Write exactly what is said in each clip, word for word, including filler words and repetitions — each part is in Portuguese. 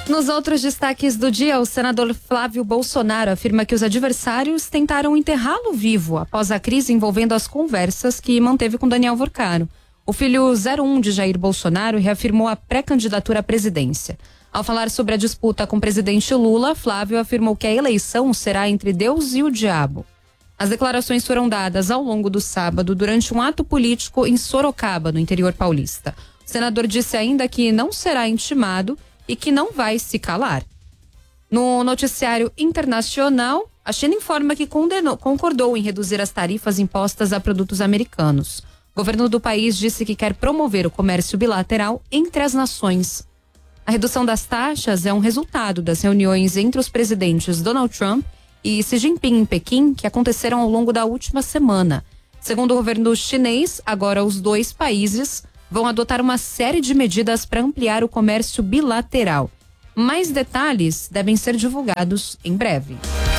Nos outros destaques do dia, o senador Flávio Bolsonaro afirma que os adversários tentaram enterrá-lo vivo após a crise envolvendo as conversas que manteve com Daniel Vorcaro. O filho zero um de Jair Bolsonaro reafirmou a pré-candidatura à presidência. Ao falar sobre a disputa com o presidente Lula, Flávio afirmou que a eleição será entre Deus e o diabo. As declarações foram dadas ao longo do sábado durante um ato político em Sorocaba, no interior paulista. O senador disse ainda que não será intimado e que não vai se calar. No noticiário internacional, a China informa que condenou, concordou em reduzir as tarifas impostas a produtos americanos. O governo do país disse que quer promover o comércio bilateral entre as nações. A redução das taxas é um resultado das reuniões entre os presidentes Donald Trump e Xi Jinping em Pequim, que aconteceram ao longo da última semana. Segundo o governo chinês, agora os dois países vão adotar uma série de medidas para ampliar o comércio bilateral. Mais detalhes devem ser divulgados em breve.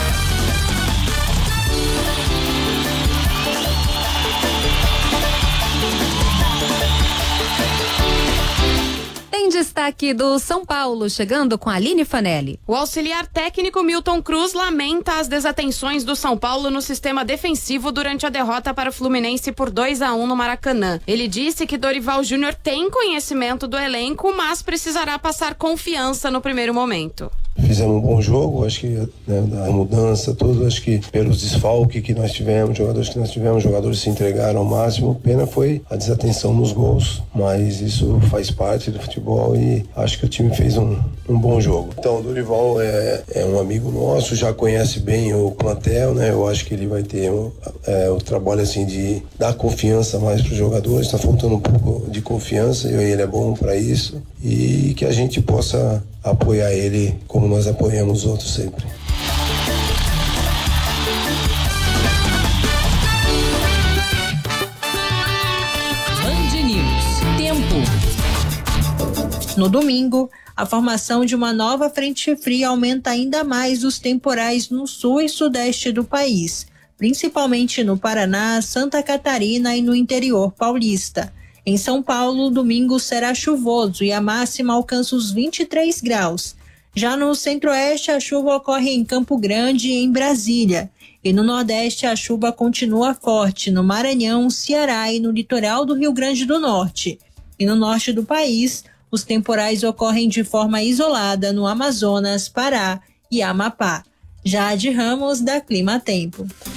Destaque do São Paulo, chegando com a Aline Fanelli. O auxiliar técnico Milton Cruz lamenta as desatenções do São Paulo no sistema defensivo durante a derrota para o Fluminense por dois a um no Maracanã. Ele disse que Dorival Júnior tem conhecimento do elenco, mas precisará passar confiança no primeiro momento. Fizemos um bom jogo, acho que né, da mudança, tudo, acho que pelos desfalques que nós tivemos, jogadores que nós tivemos, jogadores se entregaram ao máximo. Pena foi a desatenção nos gols, mas isso faz parte do futebol e acho que o time fez um, um bom jogo. Então, o Dorival é, é um amigo nosso, já conhece bem o plantel, né? Eu acho que ele vai ter um, é, o trabalho assim de dar confiança mais para os jogadores. Está faltando um pouco de confiança e ele é bom para isso e que a gente possa apoiar ele como nós apoiamos os outros sempre. Band News. Tempo. No domingo, a formação de uma nova frente fria aumenta ainda mais os temporais no sul e sudeste do país, principalmente no Paraná, Santa Catarina e no interior paulista. Em São Paulo, o domingo será chuvoso e a máxima alcança os vinte e três graus. Já no centro-oeste, a chuva ocorre em Campo Grande e em Brasília. E no nordeste, a chuva continua forte no Maranhão, Ceará e no litoral do Rio Grande do Norte. E no norte do país, os temporais ocorrem de forma isolada no Amazonas, Pará e Amapá. Jade Ramos, da Clima Tempo.